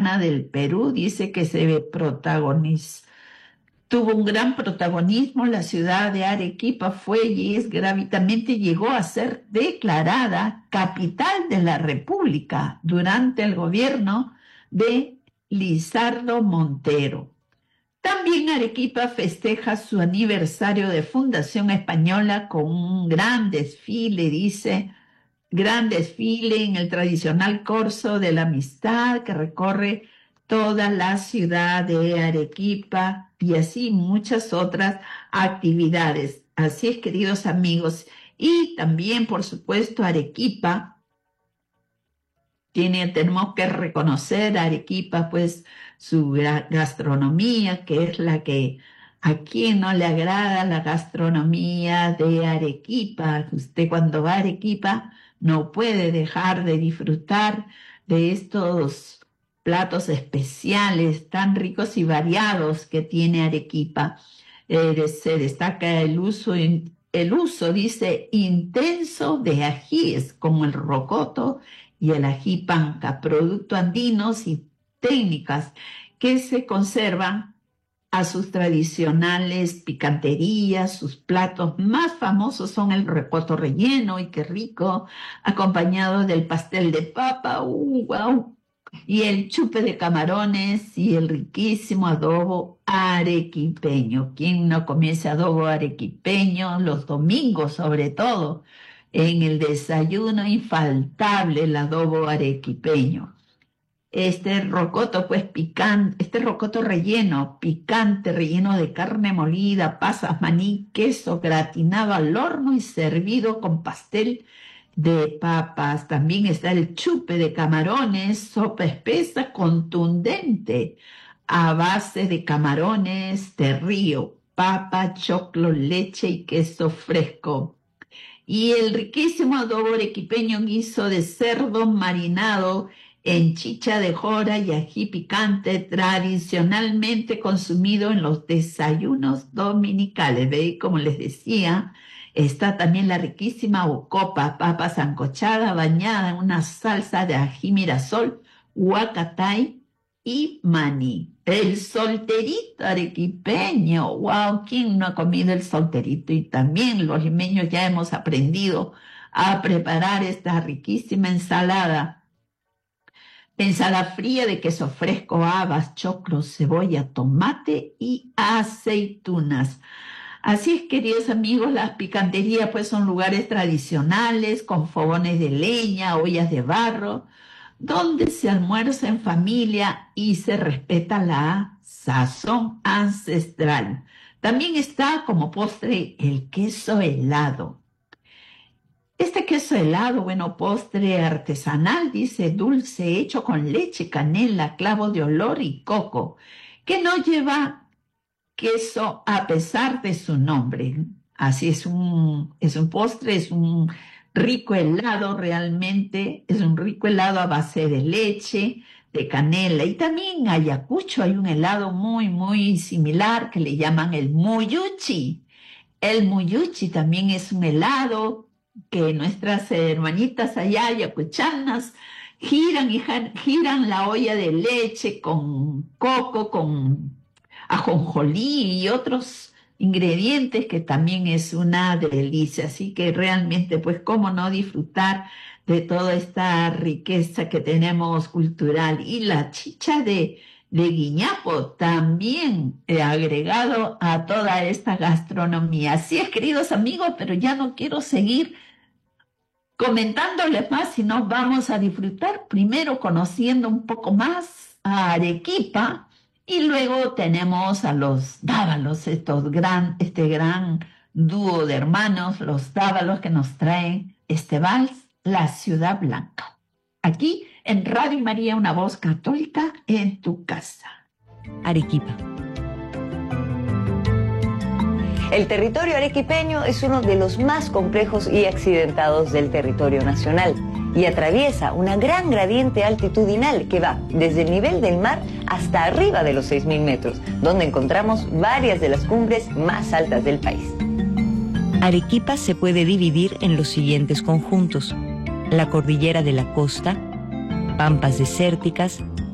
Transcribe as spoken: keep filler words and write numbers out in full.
Mexicana del Perú dice que se protagonizó. Tuvo un gran protagonismo, la ciudad de Arequipa fue y es gráficamente llegó a ser declarada capital de la República durante el gobierno de Lizardo Montero. También Arequipa festeja su aniversario de fundación española con un gran desfile, dice, gran desfile en el tradicional Corso de la Amistad que recorre toda la ciudad de Arequipa y así muchas otras actividades. Así es, queridos amigos. Y también, por supuesto, Arequipa, tiene, tenemos que reconocer a Arequipa, pues, su gastronomía, que es la que a quien no le agrada la gastronomía de Arequipa. Usted cuando va a Arequipa no puede dejar de disfrutar de estos platos especiales tan ricos y variados que tiene Arequipa. Eh, se destaca el uso, el uso, dice, intenso de ajíes como el rocoto y el ají panca, productos andinos y técnicas que se conservan a sus tradicionales picanterías. Sus platos más famosos son el rocoto relleno, y qué rico, acompañado del pastel de papa, uh, wow, y el chupe de camarones y el riquísimo adobo arequipeño. ¿Quién no come ese adobo arequipeño? Los domingos, sobre todo, en el desayuno infaltable el adobo arequipeño. Este rocoto, pues picante, este rocoto relleno, picante, relleno de carne molida, pasas, maní, queso, gratinado al horno y servido con pastel de papas. También está el chupe de camarones, sopa espesa contundente a base de camarones de río, papa, choclo, leche y queso fresco. Y el riquísimo adobo arequipeño, guiso de cerdo marinado en chicha de jora y ají picante, tradicionalmente consumido en los desayunos dominicales. ¿Ve? Como les decía, está también la riquísima ocopa, papa sancochada bañada en una salsa de ají mirasol, huacatay y maní. El solterito arequipeño, wow, ¿quién no ha comido el solterito? Y también los limeños ya hemos aprendido a preparar esta riquísima ensalada. Ensalada fría de queso fresco, habas, choclo, cebolla, tomate y aceitunas. Así es, queridos amigos, las picanterías pues son lugares tradicionales con fogones de leña, ollas de barro, donde se almuerza en familia y se respeta la sazón ancestral. También está como postre el queso helado. Este queso helado, bueno, postre artesanal, dice, dulce, hecho con leche, canela, clavo de olor y coco, que no lleva queso a pesar de su nombre. Así es un, es un postre, es un rico helado realmente, es un rico helado a base de leche, de canela. Y también en Ayacucho hay un helado muy, muy similar que le llaman el muyuchi. El muyuchi también es un helado que nuestras hermanitas allá, ayacuchanas, giran y giran la olla de leche con coco, con ajonjolí y otros ingredientes que también es una delicia. Así que realmente, pues, cómo no disfrutar de toda esta riqueza que tenemos cultural. Y la chicha de, de guiñapo también he agregado a toda esta gastronomía. Así es, queridos amigos, pero ya no quiero seguir comentándoles más, sino vamos a disfrutar primero conociendo un poco más a Arequipa y luego tenemos a los Dávalos, estos gran, este gran dúo de hermanos, los Dávalos, que nos traen este vals, La Ciudad Blanca. Aquí en Radio María, una voz católica en tu casa. Arequipa. El territorio arequipeño es uno de los más complejos y accidentados del territorio nacional y atraviesa una gran gradiente altitudinal que va desde el nivel del mar hasta arriba de los seis mil metros, donde encontramos varias de las cumbres más altas del país. Arequipa se puede dividir en los siguientes conjuntos: la cordillera de la costa, pampas desérticas,